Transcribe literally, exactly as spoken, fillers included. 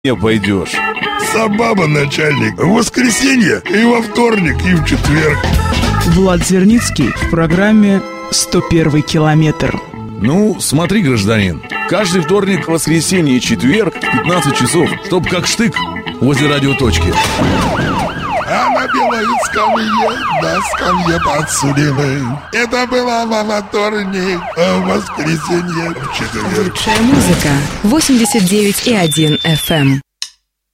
не пойдешь. Забава, начальник. В воскресенье и во вторник, и в четверг. Влад Зерницкий в программе «сто первый километр». Ну, смотри, гражданин, каждый вторник, воскресенье и четверг в пятнадцать часов, чтоб как штык возле радиоточки. А на белой скамье, на скамье подсудимой. Это было во вторник, а в воскресенье, в четверг. Лучшая музыка. восемьдесят девять и один эф эм.